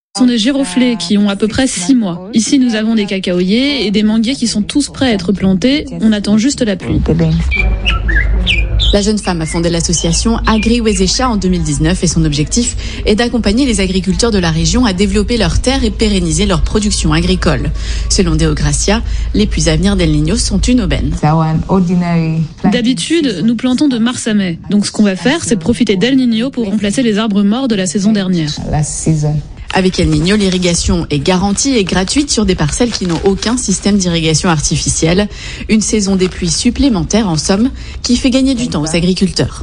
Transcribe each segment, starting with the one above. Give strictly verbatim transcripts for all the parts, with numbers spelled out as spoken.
Ce sont des giroflées qui ont à peu près six mois. Ici, nous avons des cacaoyers et des manguiers qui sont tous prêts à être plantés. On attend juste la pluie. La jeune femme a fondé l'association Agri-Wezesha en deux mille dix-neuf et son objectif est d'accompagner les agriculteurs de la région à développer leurs terres et pérenniser leur production agricole. Selon Deo Gracia, les pluies à venir d'El Niño sont une aubaine. D'habitude, nous plantons de mars à mai. Donc ce qu'on va faire, c'est profiter d'El Niño pour remplacer les arbres morts de la saison dernière. Avec El Niño, l'irrigation est garantie et gratuite sur des parcelles qui n'ont aucun système d'irrigation artificielle. Une saison des pluies supplémentaires, en somme, qui fait gagner du temps aux agriculteurs.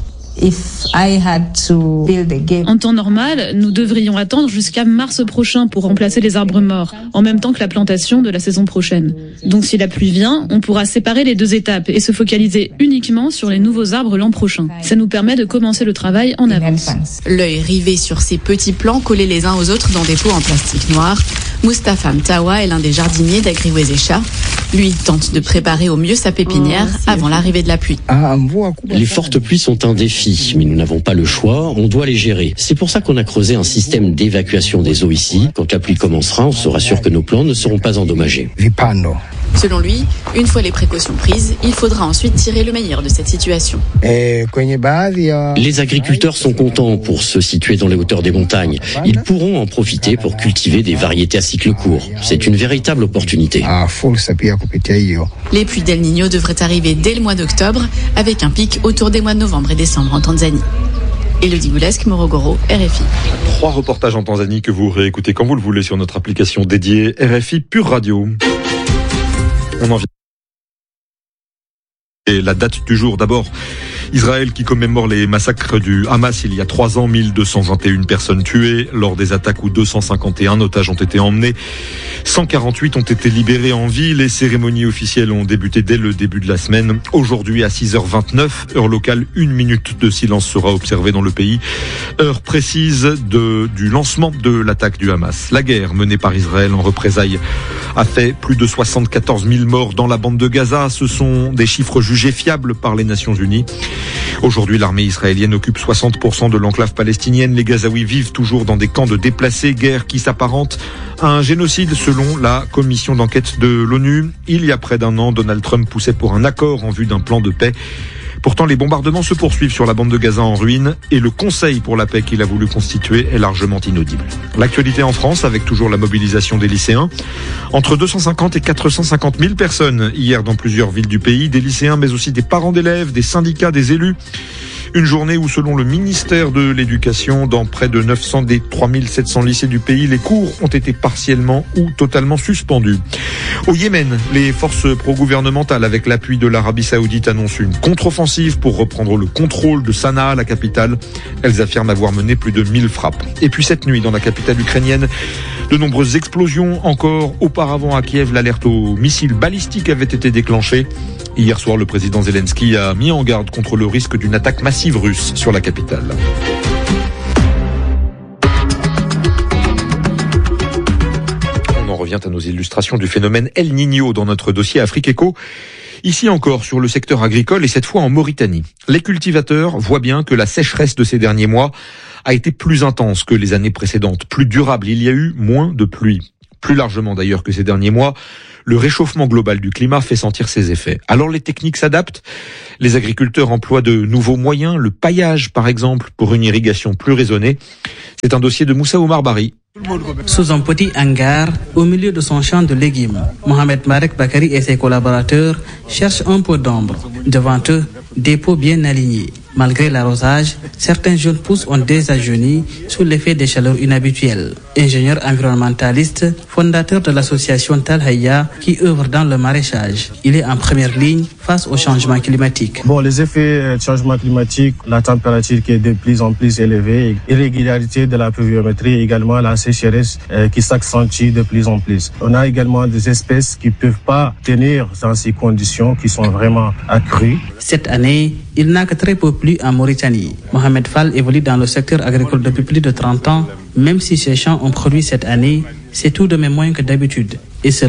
En temps normal, nous devrions attendre jusqu'à mars prochain pour remplacer les arbres morts, en même temps que la plantation de la saison prochaine. Donc si la pluie vient, on pourra séparer les deux étapes et se focaliser uniquement sur les nouveaux arbres l'an prochain. Ça nous permet de commencer le travail en avance. L'œil rivé sur ces petits plants collés les uns aux autres dans des pots en plastique noir, Mustafa Mtawa est l'un des jardiniers d'Agri-Wezesha. Lui tente de préparer au mieux sa pépinière avant l'arrivée de la pluie. Les fortes pluies sont un défi, mais nous n'avons pas le choix, on doit les gérer. C'est pour ça qu'on a creusé un système d'évacuation des eaux ici. Quand la pluie commencera, on sera sûr que nos plants ne seront pas endommagés. Selon lui, une fois les précautions prises, il faudra ensuite tirer le meilleur de cette situation. Les agriculteurs sont contents pour se situer dans les hauteurs des montagnes. Ils pourront en profiter pour cultiver des variétés à cycle court. C'est une véritable opportunité. Les pluies d'El Niño devraient arriver dès le mois d'octobre, avec un pic autour des mois de novembre et décembre en Tanzanie. Élodie Goulesque, Morogoro, R F I. Trois reportages en Tanzanie que vous réécoutez quand vous le voulez sur notre application dédiée R F I Pure Radio. On en vient. Et la date du jour, d'abord, Israël qui commémore les massacres du Hamas il y a trois ans, mille deux cent vingt et une personnes tuées lors des attaques où deux cent cinquante et un otages ont été emmenés. cent quarante-huit ont été libérés en vie. Les cérémonies officielles ont débuté dès le début de la semaine. Aujourd'hui à six heures vingt-neuf, heure locale, une minute de silence sera observée dans le pays. Heure précise de, du lancement de l'attaque du Hamas. La guerre menée par Israël en représailles a fait plus de soixante-quatorze mille morts dans la bande de Gaza. Ce sont des chiffres jugés fiables par les Nations Unies. Aujourd'hui, l'armée israélienne occupe soixante pour cent de l'enclave palestinienne. Les Gazaouis vivent toujours dans des camps de déplacés, guerre qui s'apparente à un génocide selon la commission d'enquête de l'ONU. Il y a près d'un an, Donald Trump poussait pour un accord en vue d'un plan de paix. Pourtant, les bombardements se poursuivent sur la bande de Gaza en ruine et le Conseil pour la paix qu'il a voulu constituer est largement inaudible. L'actualité en France avec toujours la mobilisation des lycéens. Entre deux cent cinquante et quatre cent cinquante mille personnes hier dans plusieurs villes du pays, des lycéens mais aussi des parents d'élèves, des syndicats, des élus. Une journée où, selon le ministère de l'Éducation, dans près de neuf cents des trois mille sept cents lycées du pays, les cours ont été partiellement ou totalement suspendus. Au Yémen, les forces pro-gouvernementales, avec l'appui de l'Arabie Saoudite, annoncent une contre-offensive pour reprendre le contrôle de Sanaa, la capitale. Elles affirment avoir mené plus de mille frappes. Et puis cette nuit, dans la capitale ukrainienne, de nombreuses explosions. Encore auparavant à Kiev, l'alerte aux missiles balistiques avait été déclenchée. Hier soir, le président Zelensky a mis en garde contre le risque d'une attaque massive russe sur la capitale. On en revient à nos illustrations du phénomène El Niño dans notre dossier Afrique Éco. Ici encore sur le secteur agricole et cette fois en Mauritanie. Les cultivateurs voient bien que la sécheresse de ces derniers mois a été plus intense que les années précédentes, plus durable. Il y a eu moins de pluie. Plus largement d'ailleurs que ces derniers mois, le réchauffement global du climat fait sentir ses effets. Alors les techniques s'adaptent. Les agriculteurs emploient de nouveaux moyens, le paillage par exemple, pour une irrigation plus raisonnée. C'est un dossier de Moussa Oumar Bari. Sous un petit hangar, au milieu de son champ de légumes, Mohamed Marek Bakari et ses collaborateurs cherchent un peu d'ombre. Devant eux, des pots bien alignés. Malgré l'arrosage, certains jeunes pousses ont déjà jauni sous l'effet des chaleurs inhabituelles. Ingénieur environnementaliste, fondateur de l'association Talhaya qui œuvre dans le maraîchage. Il est en première ligne face au changement climatique. Bon, les effets du changement climatique, la température qui est de plus en plus élevée, l'irrégularité de la pluviométrie et également la sécheresse euh, qui s'accentue de plus en plus. On a également des espèces qui ne peuvent pas tenir dans ces conditions qui sont vraiment accrues. Cette année, il n'a que très peu plu en Mauritanie. Mohamed Fall évolue dans le secteur agricole depuis plus de trente ans. Même si ces champs ont produit cette année, c'est tout de même moins que d'habitude. Et cela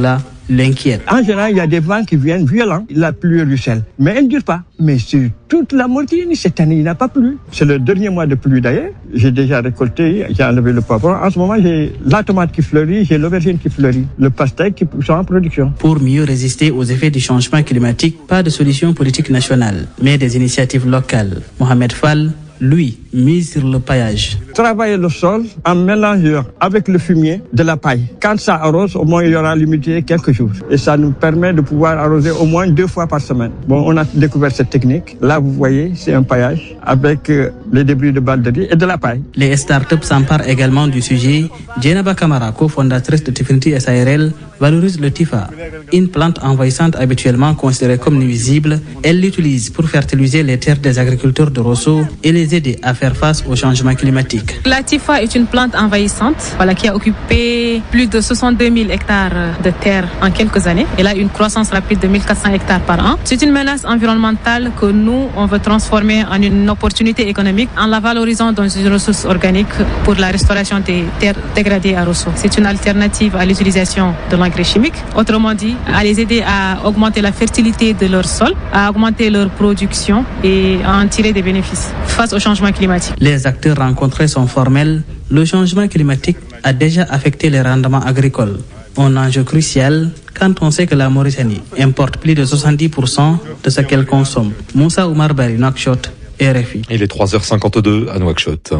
l'inquiète. En général, il y a des vents qui viennent violents. La pluie ruisselle, mais elle ne dure pas. Mais sur toute la Mauritanie, cette année, il n'a pas plu. C'est le dernier mois de pluie d'ailleurs. J'ai déjà récolté, j'ai enlevé le poivron. En ce moment, j'ai la tomate qui fleurit, j'ai l'aubergine qui fleurit, le pastèque qui sont en production. Pour mieux résister aux effets du changement climatique, pas de solution politique nationale, mais des initiatives locales. Mohamed Fall, lui, mise sur le paillage. Travailler le sol en mélangeant avec le fumier de la paille. Quand ça arrose, au moins il y aura l'humidité quelques jours. Et ça nous permet de pouvoir arroser au moins deux fois par semaine. Bon, on a découvert cette technique. Là, vous voyez, c'est un paillage avec euh, les débris de balles de riz et de la paille. Les startups s'emparent également du sujet. Djenaba Kamara, cofondatrice de Tifinity S A R L, valorise le Tifa. Une plante envahissante habituellement considérée comme nuisible, elle l'utilise pour fertiliser les terres des agriculteurs de Rosso et les aider à faire face au changement climatique. La Tifa est une plante envahissante voilà, qui a occupé plus de soixante-deux mille hectares de terre en quelques années. Elle a une croissance rapide de mille quatre cents hectares par an. C'est une menace environnementale que nous, on veut transformer en une opportunité économique en la valorisant dans une ressource organique pour la restauration des terres dégradées à Rosso. C'est une alternative à l'utilisation de l'engrais chimique. Autrement dit, à les aider à augmenter la fertilité de leur sol, à augmenter leur production et à en tirer des bénéfices face au changement climatique. Les acteurs rencontrés sont formels. Le changement climatique a déjà affecté les rendements agricoles. Un enjeu crucial quand on sait que la Mauritanie importe plus de soixante-dix pour cent de ce qu'elle consomme. Moussa Oumar Bari, Nouakchott, R F I. Il est trois heures cinquante-deux à Nouakchott.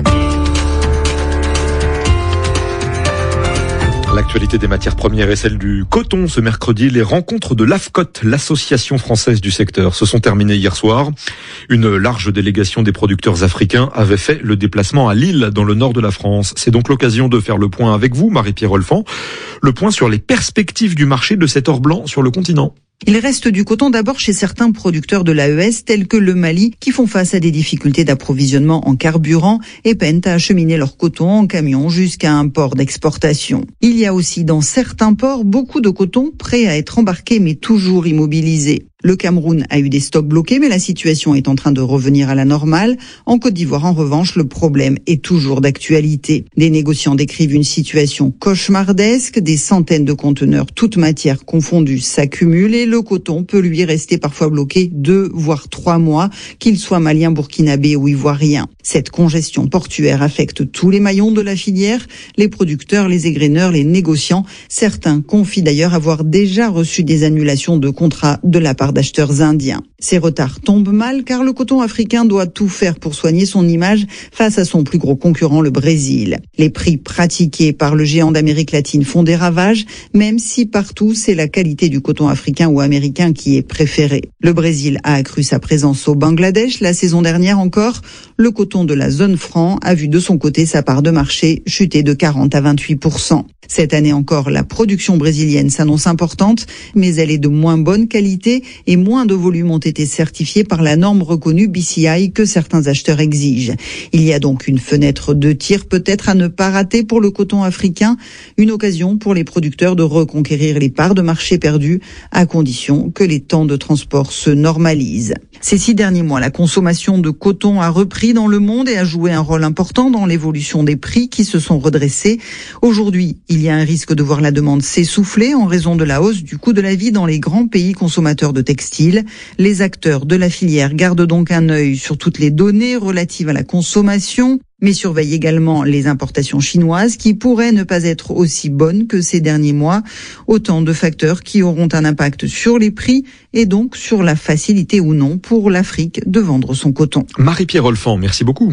L'actualité des matières premières et celle du coton. Ce mercredi, les rencontres de l'A F C O T, l'association française du secteur, se sont terminées hier soir. Une large délégation des producteurs africains avait fait le déplacement à Lille, dans le nord de la France. C'est donc l'occasion de faire le point avec vous, Marie-Pierre Olfan. Le point sur les perspectives du marché de cet or blanc sur le continent. Il reste du coton d'abord chez certains producteurs de l'A E S tels que le Mali qui font face à des difficultés d'approvisionnement en carburant et peinent à acheminer leur coton en camion jusqu'à un port d'exportation. Il y a aussi dans certains ports beaucoup de coton prêt à être embarqué mais toujours immobilisé. Le Cameroun a eu des stocks bloqués, mais la situation est en train de revenir à la normale. En Côte d'Ivoire, en revanche, le problème est toujours d'actualité. Des négociants décrivent une situation cauchemardesque. Des centaines de conteneurs, toutes matières confondues, s'accumulent et le coton peut lui rester parfois bloqué deux, voire trois mois, qu'il soit malien, burkinabé ou ivoirien. Cette congestion portuaire affecte tous les maillons de la filière, les producteurs, les égraineurs, les négociants. Certains confient d'ailleurs avoir déjà reçu des annulations de contrats de la part d'acheteurs indiens. Ces retards tombent mal car le coton africain doit tout faire pour soigner son image face à son plus gros concurrent, le Brésil. Les prix pratiqués par le géant d'Amérique latine font des ravages, même si partout c'est la qualité du coton africain ou américain qui est préférée. Le Brésil a accru sa présence au Bangladesh. La saison dernière encore, le coton de la zone franc a vu de son côté sa part de marché chuter de quarante à vingt-huit pour cent. Cette année encore, la production brésilienne s'annonce importante, mais elle est de moins bonne qualité et moins de volume ont été certifiés par la norme reconnue B C I que certains acheteurs exigent. Il y a donc une fenêtre de tir peut-être à ne pas rater pour le coton africain, une occasion pour les producteurs de reconquérir les parts de marché perdues à condition que les temps de transport se normalisent. Ces six derniers mois, la consommation de coton a repris dans le monde et a joué un rôle important dans l'évolution des prix qui se sont redressés. Aujourd'hui, il y a un risque de voir la demande s'essouffler en raison de la hausse du coût de la vie dans les grands pays consommateurs de textiles. Les acteurs de la filière gardent donc un œil sur toutes les données relatives à la consommation, mais surveillent également les importations chinoises qui pourraient ne pas être aussi bonnes que ces derniers mois. Autant de facteurs qui auront un impact sur les prix et donc sur la facilité ou non pour l'Afrique de vendre son coton. Marie-Pierre Olfan, merci beaucoup.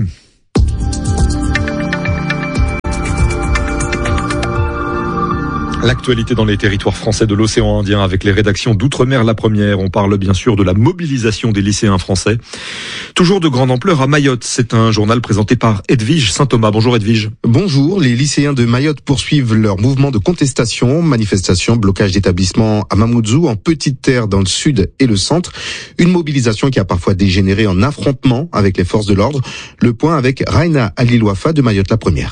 L'actualité dans les territoires français de l'océan Indien avec les rédactions d'Outre-mer la première. On parle bien sûr de la mobilisation des lycéens français. Toujours de grande ampleur à Mayotte. C'est un journal présenté par Edwige Saint-Thomas. Bonjour Edwige. Bonjour. Les lycéens de Mayotte poursuivent leur mouvement de contestation, manifestation, blocage d'établissements à Mamoudzou, en Petite Terre dans le sud et le centre. Une mobilisation qui a parfois dégénéré en affrontement avec les forces de l'ordre. Le point avec Raina Alilouafa de Mayotte la première.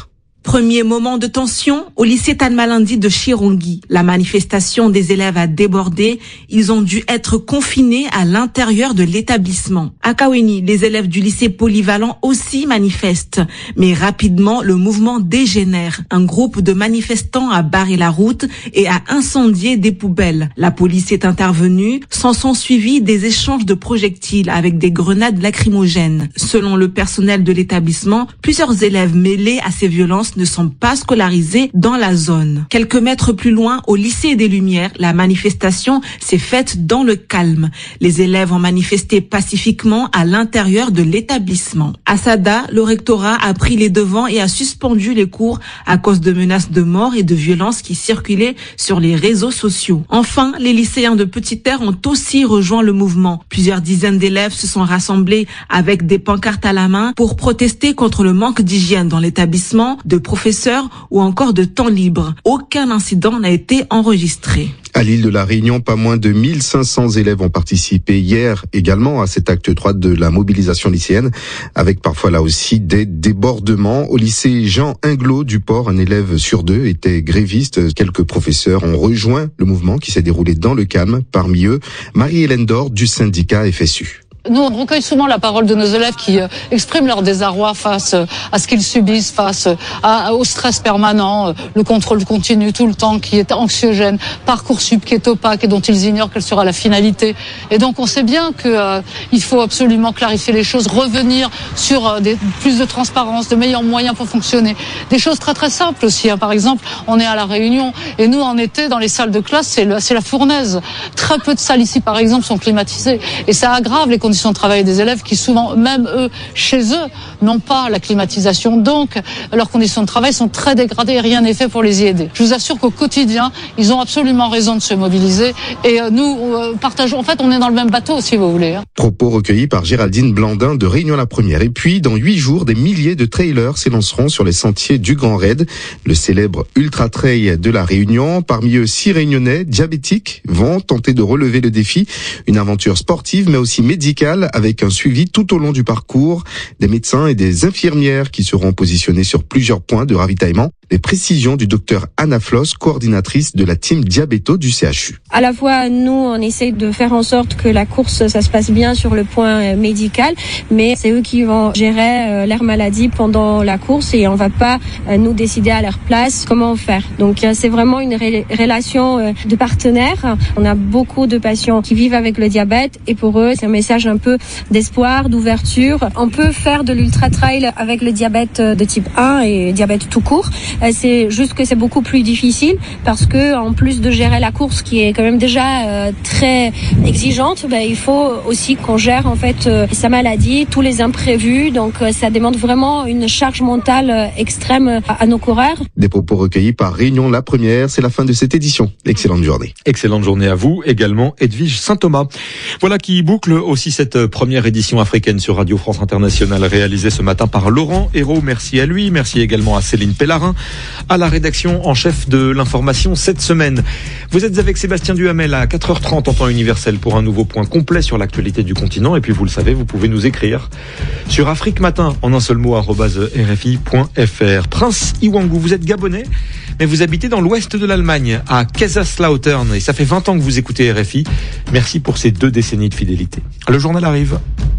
Premier moment de tension au lycée Tanmalandi de Chirongui. La manifestation des élèves a débordé. Ils ont dû être confinés à l'intérieur de l'établissement. À Kaweni, les élèves du lycée polyvalent aussi manifestent. Mais rapidement, le mouvement dégénère. Un groupe de manifestants a barré la route et a incendié des poubelles. La police est intervenue. S'en sont suivis des échanges de projectiles avec des grenades lacrymogènes. Selon le personnel de l'établissement, plusieurs élèves mêlés à ces violences ne sont pas scolarisés dans la zone. Quelques mètres plus loin, au lycée des Lumières, la manifestation s'est faite dans le calme. Les élèves ont manifesté pacifiquement à l'intérieur de l'établissement. À Sada, le rectorat a pris les devants et a suspendu les cours à cause de menaces de mort et de violences qui circulaient sur les réseaux sociaux. Enfin, les lycéens de Petite Terre ont aussi rejoint le mouvement. Plusieurs dizaines d'élèves se sont rassemblés avec des pancartes à la main pour protester contre le manque d'hygiène dans l'établissement, de professeurs ou encore de temps libre. Aucun incident n'a été enregistré. À l'île de la Réunion, pas moins de mille cinq cents élèves ont participé hier également à cet acte trois de la mobilisation lycéenne, avec parfois là aussi des débordements. Au lycée Jean Inglot du Port, un élève sur deux était gréviste. Quelques professeurs ont rejoint le mouvement qui s'est déroulé dans le calme. Parmi eux, Marie-Hélène Dor du syndicat F S U. Nous, on recueille souvent la parole de nos élèves qui euh, expriment leur désarroi face euh, à ce qu'ils subissent, face euh, à, au stress permanent, euh, le contrôle continu tout le temps qui est anxiogène, Parcoursup qui est opaque et dont ils ignorent quelle sera la finalité. Et donc, on sait bien que euh, il faut absolument clarifier les choses, revenir sur euh, des, plus de transparence, de meilleurs moyens pour fonctionner. Des choses très très simples aussi. Hein. Par exemple, on est à La Réunion et nous, en été, dans les salles de classe, c'est, le, c'est la fournaise. Très peu de salles ici, par exemple, sont climatisées et ça aggrave les conditions de travail des élèves qui souvent, même eux, chez eux, n'ont pas la climatisation. Donc, leurs conditions de travail sont très dégradées et rien n'est fait pour les y aider. Je vous assure qu'au quotidien, ils ont absolument raison de se mobiliser et nous euh, partageons, en fait, on est dans le même bateau, si vous voulez. Hein. Propos recueillis par Géraldine Blandin de Réunion la Première. Et puis, dans huit jours, des milliers de trailers s'élanceront sur les sentiers du Grand Raid, le célèbre ultra trail de la Réunion. Parmi eux, six Réunionnais diabétiques vont tenter de relever le défi. Une aventure sportive, mais aussi médicale, avec un suivi tout au long du parcours, des médecins et des infirmières qui seront positionnés sur plusieurs points de ravitaillement. Les précisions du docteur Anna Floss, coordinatrice de la team diabéto du C H U. À la fois, nous, on essaie de faire en sorte que la course, ça se passe bien sur le point médical, mais c'est eux qui vont gérer euh, leur maladie pendant la course et on va pas euh, nous décider à leur place comment faire. Donc, euh, c'est vraiment une ré- relation euh, de partenaire. On a beaucoup de patients qui vivent avec le diabète et pour eux, c'est un message un peu d'espoir, d'ouverture. On peut faire de l'ultra-trail avec le diabète de type un et diabète tout court. C'est juste que c'est beaucoup plus difficile parce que en plus de gérer la course qui est quand même déjà euh, très exigeante, ben, il faut aussi qu'on gère en fait euh, sa maladie, tous les imprévus. Donc euh, ça demande vraiment une charge mentale euh, extrême à, à nos coureurs. Des propos recueillis par Réunion la Première. C'est la fin de cette édition. Excellente journée. Excellente journée à vous également, Edwige Saint-Thomas. Voilà qui boucle aussi cette première édition africaine sur Radio France Internationale, réalisée ce matin par Laurent Hérault. Merci à lui. Merci également à Céline Pellarin, à la rédaction en chef de l'information cette semaine. Vous êtes avec Sébastien Duhamel à quatre heures trente en temps universel pour un nouveau point complet sur l'actualité du continent. Et puis vous le savez, vous pouvez nous écrire sur Afrique Matin en un seul mot arobase r f i point f r. Prince Iwangu, vous êtes gabonais, mais vous habitez dans l'ouest de l'Allemagne, à Kaiserslautern, et ça fait vingt ans que vous écoutez R F I. Merci pour ces deux décennies de fidélité. Le journal arrive.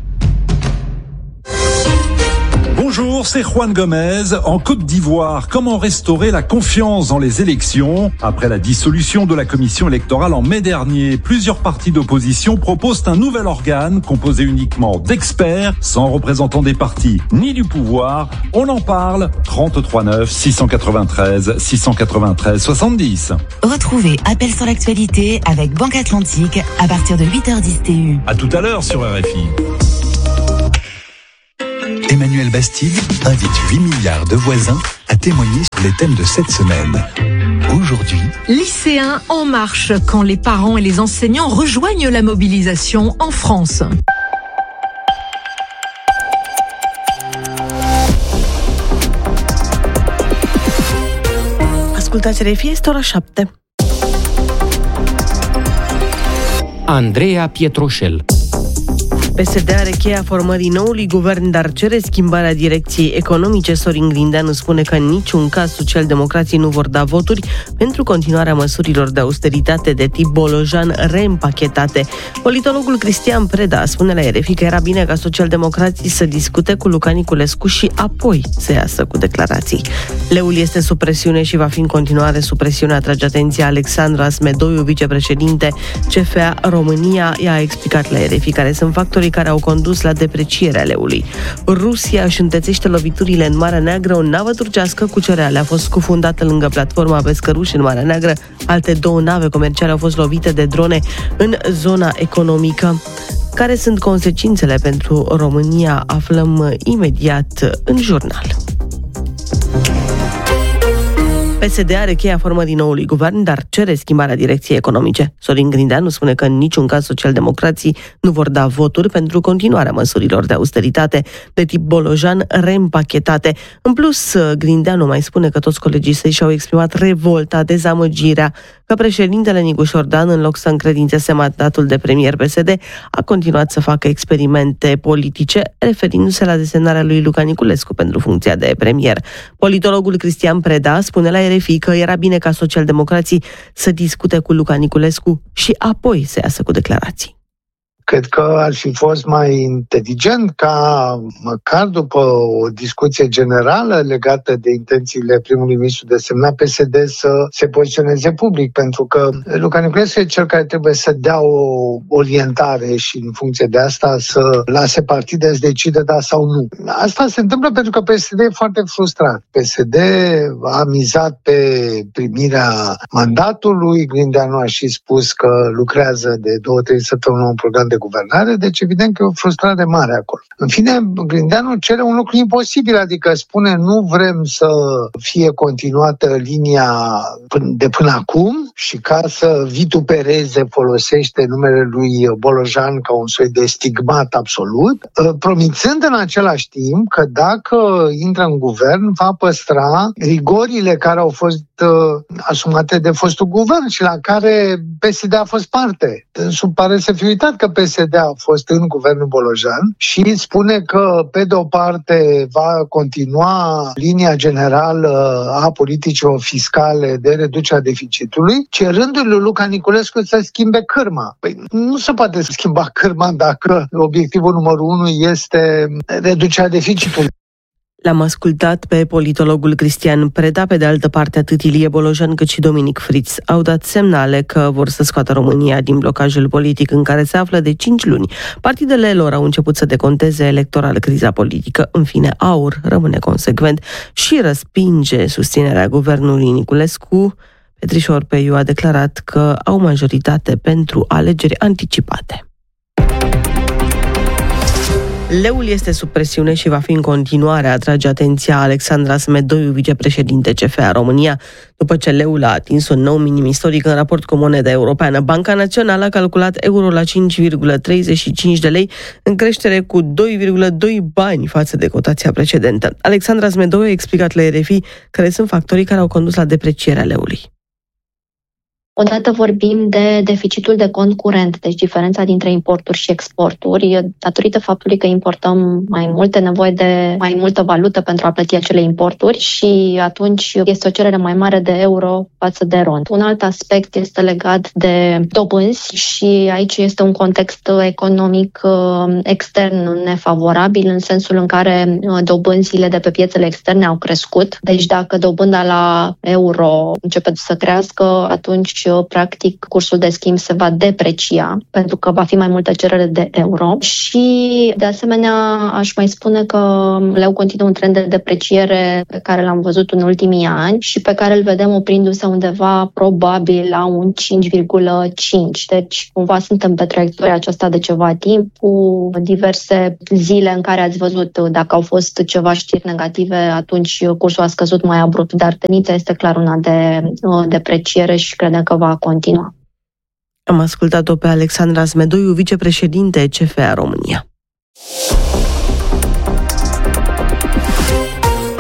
Bonjour, c'est Juan Gomez. En Côte d'Ivoire, comment restaurer la confiance dans les élections? Après la dissolution de la commission électorale en mai dernier, plusieurs partis d'opposition proposent un nouvel organe composé uniquement d'experts, sans représentants des partis ni du pouvoir. On en parle. trente-trois neuf six cent quatre-vingt-treize six cent quatre-vingt-treize soixante-dix. Retrouvez Appel sur l'actualité avec Banque Atlantique à partir de huit heures dix T U. À tout à l'heure sur R F I. Emmanuel Bastide invite huit milliards de voisins à témoigner sur les thèmes de cette semaine. Aujourd'hui, lycéens en marche quand les parents et les enseignants rejoignent la mobilisation en France. Ascultați R F I, este ora șapte. Andreea Pietroșel. P S D are cheia formării noului guvern, dar cere schimbarea direcției economice. Sorin Grindeanu spune că în niciun caz socialdemocrații nu vor da voturi pentru continuarea măsurilor de austeritate de tip Bolojan reîmpachetate. Politologul Cristian Preda spune la R F I că era bine ca socialdemocrații să discute cu Luca Niculescu și apoi să iasă cu declarații. Leul este sub presiune și va fi în continuare sub presiune, atrage atenția Alexandra Smedoiu, vicepreședinte C F A România. Ea a explicat la R F I care sunt factorii care au condus la deprecierea leului. Rusia își întețește loviturile în Marea Neagră. O navă turcească cu cereale a fost scufundată lângă platforma pescăruși în Marea Neagră. Alte două nave comerciale au fost lovite de drone în zona economică. Care sunt consecințele pentru România? Aflăm imediat în jurnal. P S D are cheia formării noului guvern, dar cere schimbarea direcției economice. Sorin Grindeanu spune că în niciun caz socialdemocrații nu vor da voturi pentru continuarea măsurilor de austeritate de tip Bolojan reîmpachetate. În plus, Grindeanu mai spune că toți colegii săi și-au exprimat revolta, dezamăgirea că președintele Nicu Șordan, în loc să încredințeze mandatul de premier P S D, a continuat să facă experimente politice, referindu-se la desemnarea lui Luca Niculescu pentru funcția de premier. Politologul Cristian Preda spune la R F I că era bine ca socialdemocrații să discute cu Luca Niculescu și apoi să iasă cu declarații. Cred că ar fi fost mai inteligent ca, măcar după o discuție generală legată de intențiile primului ministru de semnat P S D, să se poziționeze public, pentru că Luca Niculescu e cel care trebuie să dea o orientare și în funcție de asta să lase partide să decide da sau nu. Asta se întâmplă pentru că P S D e foarte frustrat. P S D a mizat pe primirea mandatului, Grindeanu a și spus că lucrează de două, trei săptămâni un program de guvernare, deci evident că e o frustrare mare acolo. În fine, Grindeanu cere un lucru imposibil, adică spune nu vrem să fie continuată linia de până acum și ca să vitupereze folosește numele lui Bolojan ca un soi de stigmat absolut, promițând în același timp că dacă intră în guvern va păstra rigorile care au fost asumate de fostul guvern și la care P S D a fost parte. Însul pare să fi uitat că P S D a fost în guvernul Bolojan și spune că, pe de o parte, va continua linia generală a politicilor fiscale de reducerea deficitului, cerându-i lui Luca Niculescu să schimbe cârma. Păi nu se poate schimba cârma dacă obiectivul numărul unu este reducerea deficitului. L-am ascultat pe politologul Cristian Preda. Pe de altă parte, atât Ilie Bolojan cât și Dominic Fritz au dat semnale că vor să scoată România din blocajul politic în care se află de cinci luni. Partidele lor au început să deconteze electoral criza politică. În fine, AUR rămâne consecvent și răspinge susținerea guvernului Niculescu. Petrișor Peiu a declarat că au majoritate pentru alegeri anticipate. Leul este sub presiune și va fi în continuare, atrage atenția Alexandra Smedoiu, vicepreședinte C F A România, după ce leul a atins un nou minim istoric în raport cu moneda europeană. Banca Națională a calculat euro la cinci virgulă treizeci și cinci de lei, în creștere cu doi virgulă doi bani față de cotația precedentă. Alexandra Smedoiu a explicat la R F I care sunt factorii care au condus la deprecierea leului. Odată vorbim de deficitul de cont curent, deci diferența dintre importuri și exporturi, datorită faptului că importăm mai multe, nevoie de mai multă valută pentru a plăti acele importuri și atunci este o cerere mai mare de euro față de rond. Un alt aspect este legat de dobânzi și aici este un context economic extern nefavorabil, în sensul în care dobânzile de pe piețele externe au crescut. Deci dacă dobânda la euro începe să crească, atunci practic cursul de schimb se va deprecia pentru că va fi mai multă cerere de euro și de asemenea aș mai spune că leu continuă un trend de depreciere pe care l-am văzut în ultimii ani și pe care îl vedem oprindu-se undeva probabil la un cinci virgulă cinci. Deci cumva suntem pe traiectoria aceasta de ceva timp cu diverse zile în care ați văzut dacă au fost ceva știri negative, atunci cursul a scăzut mai abrupt, dar tendința este clar una de depreciere și credem că va continua. Am ascultat-o pe Alexandra Smedoiu, vicepreședinte C F A România.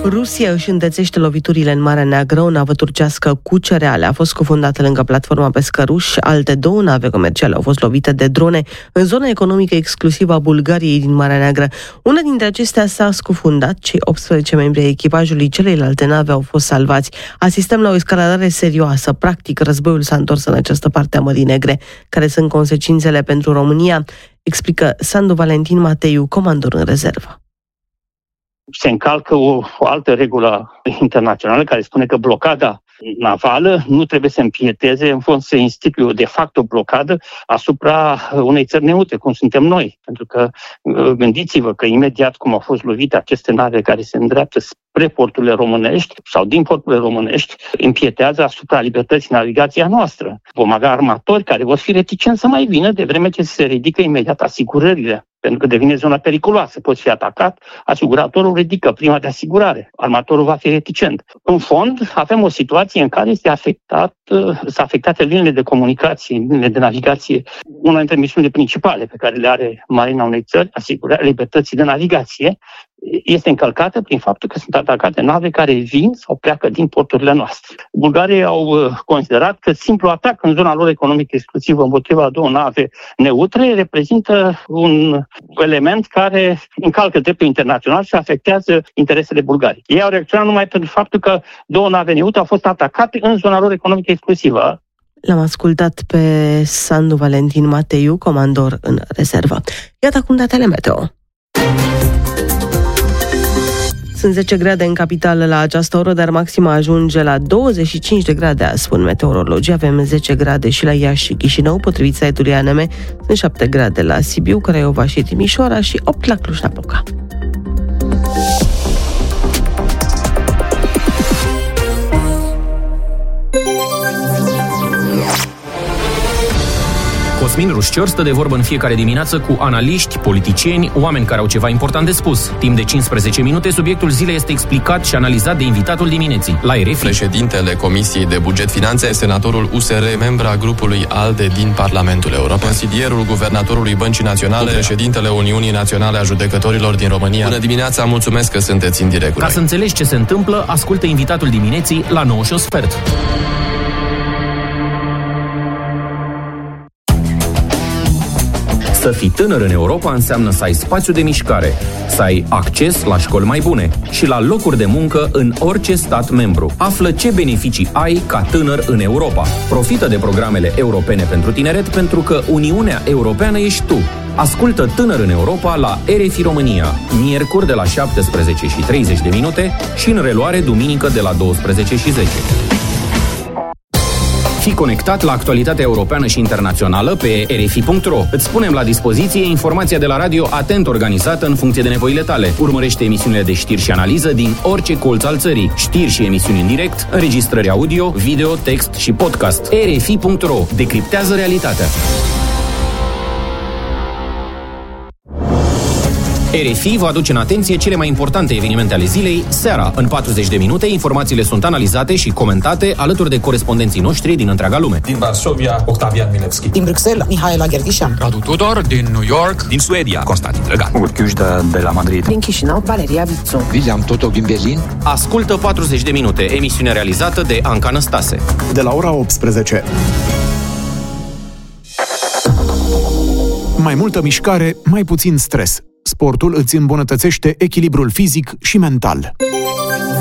Rusia își îndețește loviturile în Marea Neagră. O navă turcească cu cereale a fost scufundată lângă platforma pescăruși. Alte două nave comerciale au fost lovite de drone în zona economică exclusivă a Bulgariei din Marea Neagră. Una dintre acestea s-a scufundat. Cei optsprezece membri ai echipajului celelalte nave au fost salvați. Asistăm la o escaladare serioasă. Practic, războiul s-a întors în această parte a Mării Negre. Care sunt consecințele pentru România? Explică Sandu Valentin Mateiu, comandor în rezervă. Se încalcă o, o altă regulă internațională care spune că blocada navală nu trebuie să împieteze, în fond să instituie de fapt o blocadă asupra unei țări neutre, cum suntem noi. Pentru că gândiți-vă că imediat cum au fost lovite aceste nave care se îndreaptă spre porturile românești sau din porturile românești, împietează asupra libertății navigației a noastră. Vom avea armatori care vor fi reticenți să mai vină de vreme ce se ridică imediat asigurările. Pentru că devine zona periculoasă. Poți fi atacat, asiguratorul ridică prima de asigurare. Armatorul va fi reticent. În fond, avem o situație în care este afectat, sunt afectate liniile de comunicație, liniile de navigație. Una dintre misiunile principale pe care le are Marina unei țări, asigurarea libertății de navigație, este încălcată prin faptul că sunt atacate nave care vin sau pleacă din porturile noastre. Bulgarii au considerat că simplu atac în zona lor economică exclusivă împotriva a două nave neutre reprezintă un element care încalcă dreptul internațional și afectează interesele Bulgariei. Ei au reacționat numai pentru faptul că două nave neutre au fost atacate în zona lor economică exclusivă. L-am ascultat pe Sandu Valentin Mateiu, comandor în rezervă. Iată acum datele meteo. Sunt zece grade în capitală la această oră, dar maxima ajunge la douăzeci și cinci de grade, spun meteorologii. Avem zece grade și la Iași și Chișinău, potrivit site-ului A N M. Sunt șapte grade la Sibiu, Craiova și Timișoara și opt la Cluj-Napoca. Cosmin Rușcior stă de vorbă în fiecare dimineață cu analiști, politicieni, oameni care au ceva important de spus. Timp de cincisprezece minute, subiectul zilei este explicat și analizat de invitatul dimineții. La R F I. Președintele Comisiei de Buget Finanțe, senatorul U S R, membra grupului ALDE din Parlamentul European, consilierul guvernatorului Băncii Naționale, președintele Uniunii Naționale a Judecătorilor din România. Bună dimineața, mulțumesc că sunteți în direct. Ca să înțelegi ce se întâmplă, ascultă invitatul dimineții la nouă și un sfert. Să fii tânăr în Europa înseamnă să ai spațiu de mișcare, să ai acces la școli mai bune și la locuri de muncă în orice stat membru. Află ce beneficii ai ca tânăr în Europa. Profită de programele europene pentru tineret, pentru că Uniunea Europeană ești tu. Ascultă Tânăr în Europa la R F I România, miercuri de la șaptesprezece și treizeci de minute și în reluare duminică de la douăsprezece și zece. Fii conectat la actualitatea europeană și internațională pe r f i punct r o. Îți punem la dispoziție informația de la radio atent organizată în funcție de nevoile tale. Urmărește emisiunile de știri și analiză din orice colț al țării. Știri și emisiuni în direct, înregistrări audio, video, text și podcast. r f i punct r o. Decriptează realitatea. R F I vă aduce în atenție cele mai importante evenimente ale zilei, seara. În patruzeci de minute, informațiile sunt analizate și comentate alături de corespondenții noștri din întreaga lume. Din Varsovia, Octavian Milevski. Din Bruxelles, Mihaela Gherdișan. Radu Tudor, din New York. Din Suedia, Constantin Drăgan. Urchiușda de la Madrid. Din Chișinău, Valeria Vițu. William Totov din Berlin. Ascultă patruzeci de minute, emisiune realizată de Anca Năstase. De la ora optsprezece. Mai multă mișcare, mai puțin stres. Sportul îți îmbunătățește echilibrul fizic și mental.